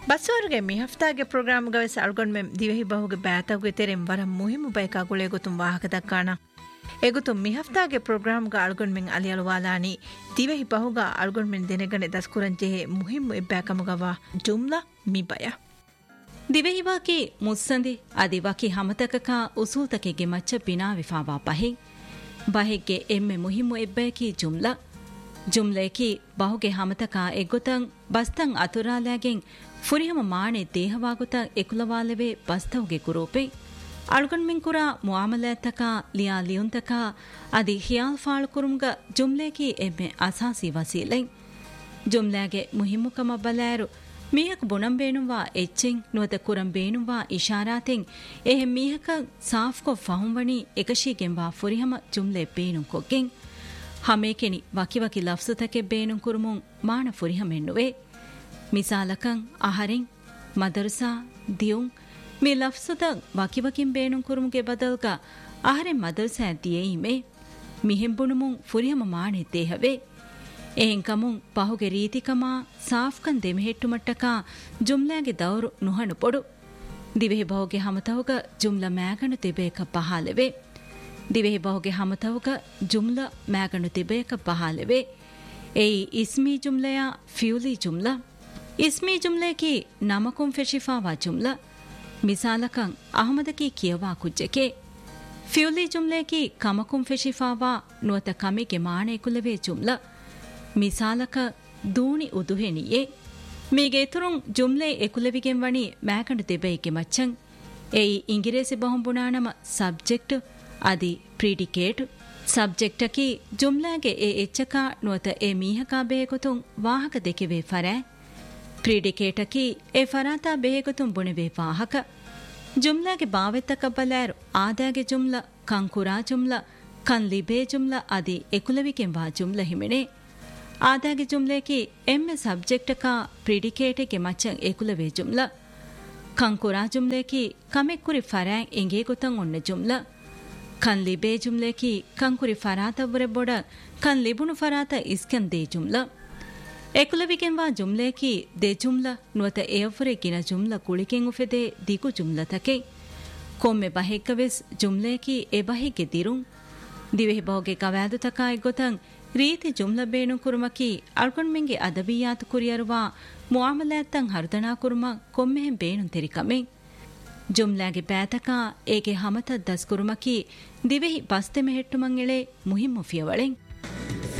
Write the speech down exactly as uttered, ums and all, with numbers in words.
ಬಸ್ಸವರಿಗೆ ಮಿ ಹಫ್ತಾಗೆ ಪ್ರೋಗ್ರಾಮ್ಗವೆ ಅಳ್ಗೊಂಡ್ಮೆ ದಿವೆಹಿ ಬಹುಗೆ ಬ್ಯಾತವ್ಗೆ ತೆರೆಂ ವರ ಮುಹಿಮು ಬೈಕಾಗುಳು ಎಗುತುಂ ವಾಹಕ ದಕ್ಕಾಣ ಎಗುತು ಮಿ ಹಫ್ತಾಗೆ ಪ್ರೋಗ್ರಾಮ್ಗ ಅಳ್ಗೊಂಡ್ಮೆಂ ಅಲಿಯಲುವಾಲಾನಿ ದಿವೆಹಿ ಬಹುಗ ಅಳ್ಗೊಂಡ್ಮೆಂ ದೆನೆಗಣೆ ದಸ್ಕುರಂಚೆಹೆ ಮುಹಿಮು ಎಬ್ಬಾಕಮುಗವ ಜುಮ್ಲಾ ಮಿ ಬಯ ದಿವೆಹಿವಾಕಿ ಮುಸ್ಸಂದಿ ಅದಿವಾಕಿ ಹಮತಕಕ ಉಸೂತಕೆಗೆ ಮಚ್ಚ ಬಿನಾ ವಿಫಾವಾ ಬಹೆ ಬಹೆಗ್ಗೆ ಎಮ್ಮೆ ಮುಹಿಮು ಎಬ್ಬಾಕಿ ಜುಮ್ಲಾ ಜುಮ್ಲೇಕಿ ಬಹುಗೆ ಹಮತಕ ಎಗ್ಗೊತಂ ಬಸ್ತಂ ಅತುರಾಲಾಗೆಂ ಫುರಿಹಮ ಮಾಣೆ ದೇಹವಾಗುತ ಎಕುಲವಾಲೆವೆ ಬಸ್ತವ್ಗೆ ಕುರೂಪೆ ಅಳ್ಗೊಂಡ್ಮೆಂ ಕುರ ಮುಆಮಲಾತಕ ಲಿಯಾ ಲಿಯುಂತಕ ಅದಿ ಹಿಯಾಲ್ ಫಾಳು ಕುರುಮ್ಗ ಜುಮ್ಲೇಕಿ ಎಮ್ಮೆ ಅಸಾಸಿ ವಸೀಲೈ ಜುಮ್ಲಾಗೆ ಮುಹಿಮುಕಮ ಬಲಾರು ಮೀಹಕ ಬುಣಂಬೇನುವಾ ಎಚ್ಚೆಂ ನುವತ ಕುರಂಬೇನುವಾ ಇಶಾರಾತೆಂ ಎಹೆ ಮೀಹಕ ಸಾಫ್ಕೊ ಫಹುಂವಣಿ ಎಕಶೀಗೆಂವಾ ಫುರಿಹಮ ಜುಮ್ಲೆ ಬೇನು ಕೊಗ್ಗೆಂ ಹಮೇಕೆನಿ ವಕಿವಕಿ ಲಫ್ಸುತಕೆ ಬೇನು ಕುರುಮುಂ ಮಾಣ ಫುರಿಹಮೆನ್ನುವೆ ಮಿಸಾಲಕಂ ಅಹರೆಂ ಮದರಸಾ ದಿಯುಂ ಮಿ ಲಫ್ಸುತ ವಕಿವಕಿಂ ಬೇನು ಕುರುಮುಗೆ ಬದಲ್ಗ ಅಹರೆಂ ಮದರಸಾ ದಿಯೇಯಿಮೆ ಮಿಹೆಂಬುಣುಮುಂ ಫುರಿಹಮ ಮಾಣೆ ದೇಹವೆ ಎಹೆಂ ಕಮುಂ ಪಹುಗೆ ರೀತಿಕಮಾ ಸಾಫ್ಕನ್ ದೆಮೆහෙಟ್ಟುಮಟ್ಟಕ ಜುಮ್ಲಾಗೆ ದೌರು ನುಹಣು ಪೊಡು ದಿವೆಹಿ ಬಹುಗೆ ಹಮತವುಗ ಜುಮ್ಲ ಮ್ಯಾಗಣು ತಿಬೇಕ ಪಹಾಲೆವೆ ದಿವೆಹಿ ಬಹುಗೆ ಹಮತವುಗ ಜುಮ್ಲ ಮ್ಯಾಗಣು ತಿಬೇಕ ಪಹಾಲೆವೆ ಏಯಿ ಇಸ್ಮಿ ಜುಮ್ಲೆಯ ಫ್ಯೂಲಿ ಜುಮ್ಲ ಇಸ್ಮಿ ಜುಮ್ಲೆಕಿ ನಮಕುಂ ಫೆಶಿಫಾವಾ ಜುಮ್ಲ ಮಿಸಾಲಕಂ ಅಹಮದಕಿ ಕಿಯವಾ ಕುಜ್ಜೆಕೆ ಫ್ಯೂಲಿ ಜುಮ್ಲೆಕಿ ಕಮಕುಂ ಫೆಶಿಫಾವಾ ನುವತ ಕಮಿಗೆ ಮಾಣೆ ಕುಲವೆ ಜುಮ್ಲ ಮಿಸಾಲಕ ದೂಣಿ ಉದುಹೆನಿಯೇ ಮೀಗೆ ತುರುಂ ಜುಮ್ಲೆ ಎಕುಲವಿಗೆಂ ವಣಿ ಮ್ಯಾಕಂಡು ತಿಬೇಕೆ ಮಚ್ಚಂ ಏಯಿ ಇಂಗಿರೇಸಿ ಬಹುಂಬುಣಾನಮ ಸಬ್ಜೆಕ್ಟ್ ಅದಿ ಪ್ರಿಡಿಕೇಟ್ ಸಬ್ಜೆಕ್ಟಕಿ ಜುಮ್ಲಾಗೆ ಎ ಎಚ್ಚಕ ನುವತ ಎ ಮೀಹಕಾ ಬೇಗೊತುಂ ವಾಹಕ ದೆಕೆವೆ ಫರಾ ಪ್ರಿಡಿಕೇಟಕಿ ಎ ಫರಾತಾ ಬೇಗೊತುಂ ಬುಣೆವೆ ವಾಹಕ ಜುಮ್ಲಾಗೆ ಬಾವೆತ್ತಕ ಬಲಾರು ಆದಾಗೆ ಜುಮ್ಲ ಕಂಕುರಾ ಜುಮ್ಲ ಕನ್ ಲಿಬೇ ಜುಮ್ಲ ಅದಿ ಎಕುಲವಿಗೆಂ ವಾ ಜುಮ್ಲ ಹಿಮೆಣೆ ಆದಾಗೆ ಜುಮ್ಲೆಕಿ ಎಮ್ಮೆ ಸಬ್ಜೆಕ್ಟಕ ಪ್ರಿಡಿಕೇಟೆಗೆ ಮಚ್ಚಂ ಎಕುಲವೆ ಜುಮ್ಲ ಕಂಕುರಾ ಜುಮ್ಲೆಕಿ ಕಮೆಕ್ಕುರಿ ಫರಾ ಎಂಗೆ ಗೊತಂ ಒನ್ನೆ ಜುಮ್ಲ ಕನ್ ಲಿಬೇ ಜುಮ್ಲೆಕಿ ಕಂಕುರಿ ಫರಾತವ್ವರೆ ಬೊಡ ಕನ್ ಲಿಬುಣು ಫರಾತ ಇಸ್ಕನ್ ದೇ ಜುಮ್ಲ ಎಕುಲವಿಗೆಂ ವಾ ಜುಮ್ಲೆಕಿ ದೆ ಜುಮ್ಲ ನುವತ ಎವ್ವರೆ ಗಿನ ಜುಮ್ಲ ಕುಳಿಕೆಂ ಉಫೆದೆ ದಿಗು ಜುಮ್ಲತಕೆ ಕೊಮ್ಮೆ ಬಹೆಕ್ಕವೆಸ್ ಜುಮ್ಲೆಕಿ ಎ ಬಹೆಗೆ ದಿರುಂ ದಿವೆಹಿ ಬಹುಗೆ ಕವಾದು ತಕಾಯ್ ಗೊತಂ ರೀತಿ ಜುಮ್ಲ ಬೇನು ಕುರುಮಕಿ ಅಳ್ಗೊಂಡ್ಮೆಂಗೆ ಅದಬಿಯಾತು ಕುರಿಯರುವ ಮುಆಮಲಾತಂ ಹರ್ದನಾ ಕುರುಮ ಕೊಮ್ಮೆಹೆಂ ಬೇನು ತೆರಿಕಮೆ ಜುಮ್ಲಾಗೆ ಬ್ಯಾತಕ ಏಗೆ ಹಮತ ದಸ್ ಕುರುಮಕಿ ದಿವೆಹಿ ಬಸ್ತೆಮೆ ಹೆಟ್ಟುಮಂ ಎಳೆ ಮುಹಿಮ್ಮು ಫಿಯವಳೆಂ